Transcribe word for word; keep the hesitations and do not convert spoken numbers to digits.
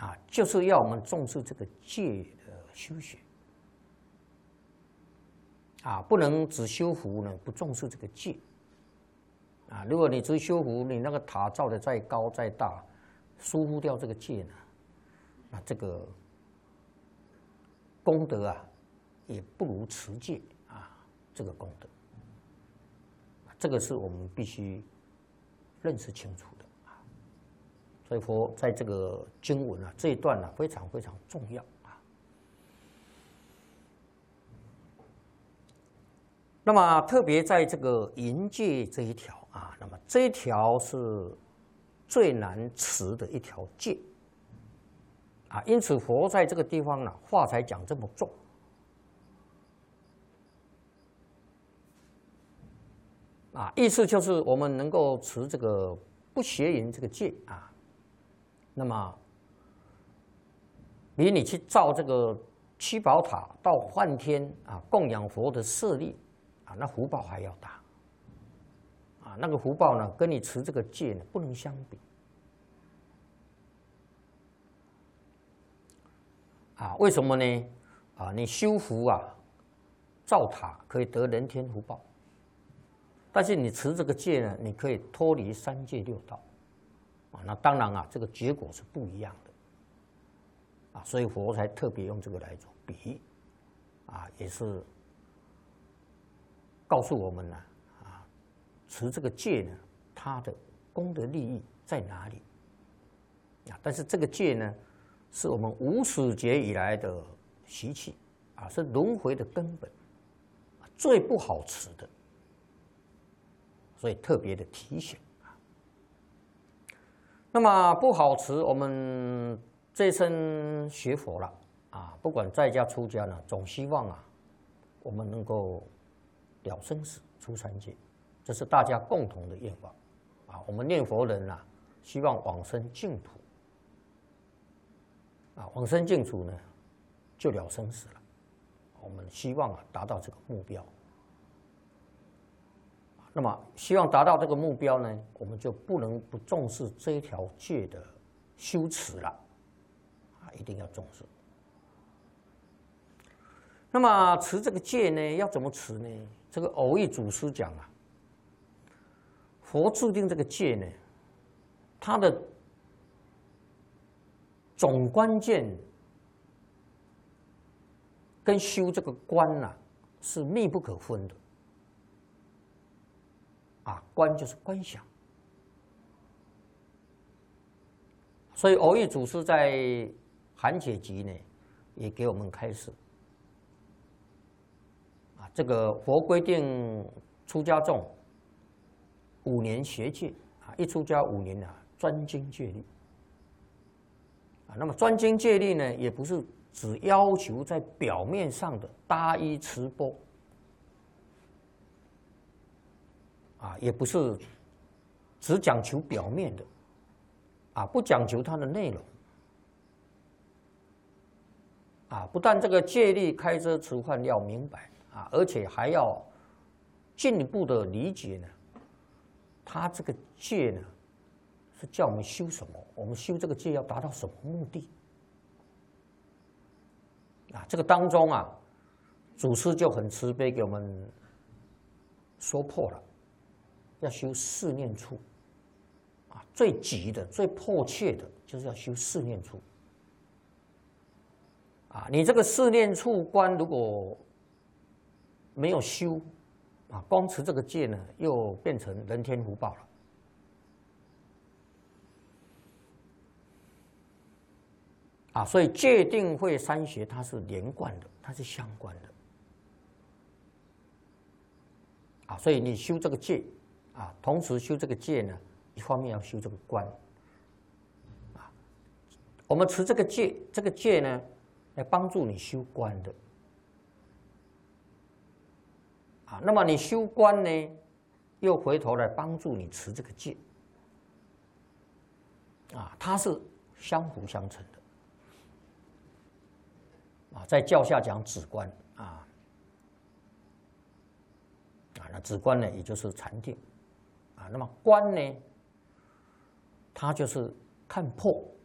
啊，就是要我们重视这个戒的修学。啊，不能只修福呢，不重视这个戒。啊，如果你只修福，你那个塔造的再高再大，疏忽掉这个戒呢，那这个功德啊，也不如持戒啊这个功德。这个是我们必须认识清楚的啊。所以佛在这个经文啊这一段呢、啊，非常非常重要啊。那么特别在这个淫戒这一条啊，那么这一条是最难持的一条戒啊，因此佛在这个地方呢、啊，话才讲这么重。啊，意思就是我们能够持这个不邪淫这个戒啊，那么比你去造这个七宝塔到梵天啊供养佛的舍利啊，那福报还要大啊，那个福报呢，跟你持这个戒呢不能相比啊。为什么呢？啊，你修福啊，造塔可以得人天福报。但是你持这个戒呢，你可以脱离三界六道，啊，那当然啊，这个结果是不一样的，啊，所以佛才特别用这个来做比喻，啊，也是告诉我们呢，啊，持这个戒呢，它的功德利益在哪里？啊，但是这个戒呢，是我们无始劫以来的习气，啊，是轮回的根本，最不好持的。所以特别的提醒啊。那么不好持，我们这一生学佛了啊，不管在家出家呢，总希望啊，我们能够了生死、出三界，这是大家共同的愿望啊。我们念佛人啊，希望往生净土啊，往生净土呢，就了生死了。我们希望啊，达到这个目标。那么，希望达到这个目标呢，我们就不能不重视这一条戒的修持了，啊，一定要重视。那么持这个戒呢，要怎么持呢？这个偶益祖师讲啊，佛制定这个戒呢，它的总关键跟修这个观呐、啊、是密不可分的。啊，观就是观想，所以偶益祖师在《寒解集》呢，也给我们开示。啊，这个佛规定出家众五年学戒啊，一出家五年啊，专精戒律。啊，那么专精戒律呢，也不是只要求在表面上的搭衣持钵。啊，也不是只讲求表面的，啊，不讲求它的内容，啊，不但这个戒律开遮持幻要明白啊，而且还要进一步的理解呢，它这个戒呢是叫我们修什么？我们修这个戒要达到什么目的？啊，这个当中啊，祖师就很慈悲给我们说破了。要修四念处，啊，最急的、最迫切的，就是要修四念处。啊，你这个四念处观如果没有修，啊，光持这个戒呢，又变成人天福报了。啊，所以戒定慧三学它是连贯的，它是相关的。啊，所以你修这个戒。啊，同时修这个戒呢，一方面要修这个观。啊，我们持这个戒，这个戒呢，来帮助你修观的。啊，那么你修观呢，又回头来帮助你持这个戒。啊，它是相辅相成的。啊，在教下讲止观啊，啊，那止观呢，也就是禅定。啊，那么观呢，它就是看破